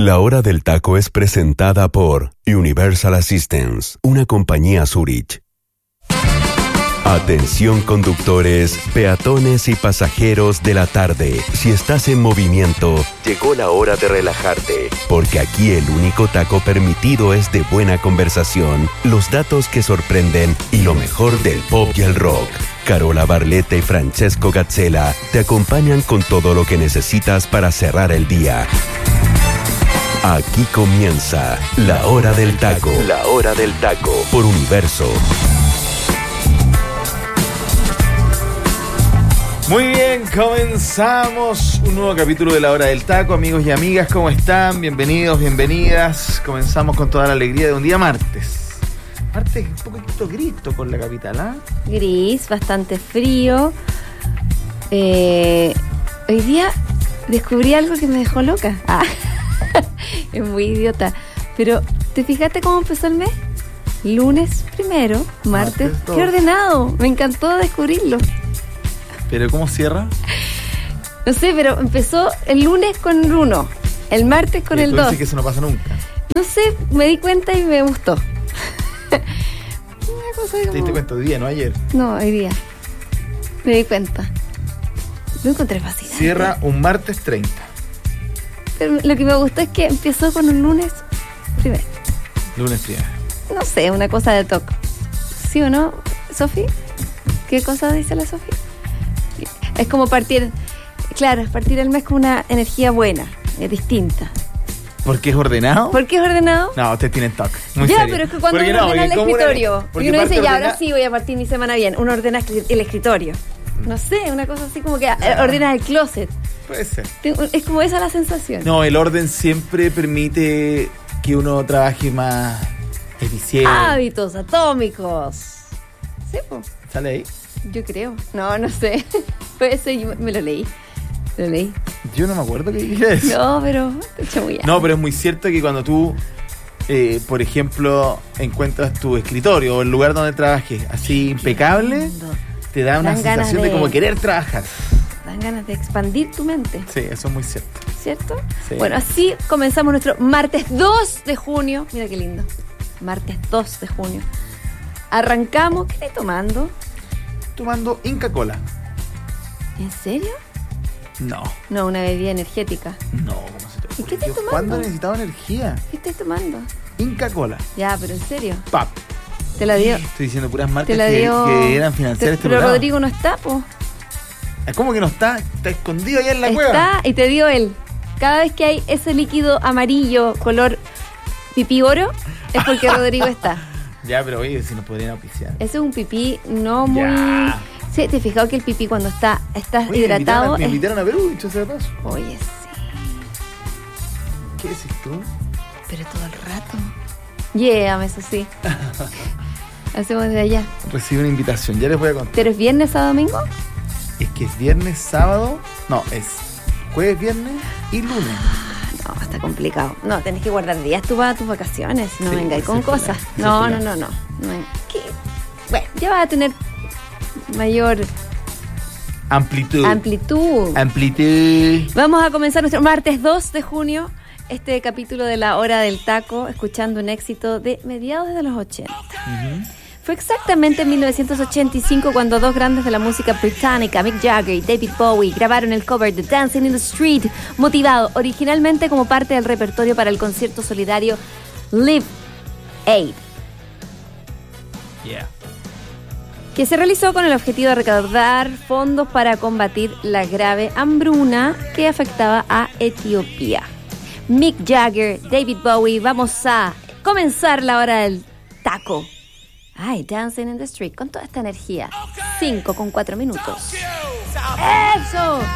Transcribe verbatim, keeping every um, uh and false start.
La Hora del Taco es presentada por Universal Assistance, una compañía Zurich. Atención conductores, peatones y pasajeros de la tarde. Si estás en movimiento, llegó la hora de relajarte, porque aquí el único taco permitido es de buena conversación, los datos que sorprenden y lo mejor del pop y el rock. Carola Barletta y Francesco Gazzella te acompañan con todo lo que necesitas para cerrar el día. Aquí comienza La Hora del Taco. La Hora del Taco por Universo. Muy bien, comenzamos un nuevo capítulo de La Hora del Taco. Amigos y amigas, ¿cómo están? Bienvenidos, bienvenidas. Comenzamos con toda la alegría de un día martes. Martes un poquito gris con la capital, ¿ah? ¿eh? Gris, bastante frío. Eh, hoy día descubrí algo que me dejó loca. Ah, es muy idiota. Pero, ¿te fijaste cómo empezó el mes? Lunes primero, martes, martes qué ordenado. Me encantó descubrirlo. ¿Pero cómo cierra? No sé, pero empezó el lunes con el uno, el martes con el dos. Dices que eso no pasa nunca. No sé, me di cuenta y me gustó. Una cosa como... ¿Te diste cuenta hoy día, no ayer? No, hoy día. Me di cuenta. Lo encontré fascinante. Cierra un martes treinta. Pero lo que me gustó es que empezó con un lunes primero. Lunes primero. No sé, una cosa de toque. ¿Sí o no, Sofi? ¿Qué cosa dice la Sofi? Es como partir, claro, partir el mes con una energía buena, es distinta. ¿Por qué es ordenado? ¿Por qué es ordenado? No, ustedes tienen toque. Muy ya, serio. pero es que cuando porque uno no, ordena el escritorio, una, y uno dice, ya, ordena... ahora sí voy a partir mi semana bien, uno ordena el escritorio. No sé, una cosa así como que ordenas el closet. Puede ser. Es como esa la sensación. No, el orden siempre permite que uno trabaje más eficiente. Hábitos atómicos. Sí, pues. ¿Sale ahí? Yo creo. No, no sé. Puede ser, yo me lo leí. Lo leí. Yo no me acuerdo qué dije eso. No, pero te echo muy No, pero es muy cierto que cuando tú, eh, por ejemplo, encuentras tu escritorio o el lugar donde trabajes así impecable, te da una Dan sensación de... de como querer trabajar. Dan ganas de expandir tu mente. Sí, eso es muy cierto. ¿Cierto? Sí. Bueno, así comenzamos nuestro martes dos de junio. Mira qué lindo. Martes dos de junio. Arrancamos. ¿Qué estás tomando? Tomando Inca Kola. ¿En serio? No. No, una bebida energética. No, ¿cómo se te ocurre? ¿Y qué estás tomando? ¿Cuándo necesitaba energía? ¿Qué estás tomando? Inca Kola. Ya, pero en serio. Pap. Te la dio. Estoy diciendo puras marcas Te la que, dio... que eran financieras. Te... Pero programa. Rodrigo no está, po. ¿Cómo que no está? Está escondido allá en la está, cueva. Está, y te dio él. Cada vez que hay ese líquido amarillo, color pipí oro, es porque Rodrigo está. Ya, pero oye, si nos podrían auspiciar. Ese es un pipí no muy... Ya. Sí, ¿te has fijado que el pipí cuando está, está oye, hidratado? Me invitaron, a, me invitaron es... a Perú, dicho sea de paso. Oye, sí. ¿Qué decís tú? Pero todo el rato. Yeah, eso sí. Hacemos desde allá. Recibo una invitación, ya les voy a contar. ¿Pero es viernes a domingo? Es que es viernes, sábado... No, es jueves, viernes y lunes. No, está complicado. No, tenés que guardar días tú para tus vacaciones. No sí, vengáis con cosas. Problema, no, no, no, no, no. ¿Qué? Bueno, ya vas a tener mayor amplitud. Amplitud. Amplitud. Vamos a comenzar nuestro martes dos de junio, este capítulo de La Hora del Taco, escuchando un éxito de mediados de los ochenta. Uh-huh. Fue exactamente en mil novecientos ochenta y cinco cuando dos grandes de la música británica, Mick Jagger y David Bowie, grabaron el cover de Dancing in the Street, motivado originalmente como parte del repertorio para el concierto solidario Live Aid. Yeah. Que se realizó con el objetivo de recaudar fondos para combatir la grave hambruna que afectaba a Etiopía. Mick Jagger, David Bowie, vamos a comenzar la hora del taco. Ay, Dancing in the Street, con toda esta energía. Cinco con cuatro minutos. ¡Eso!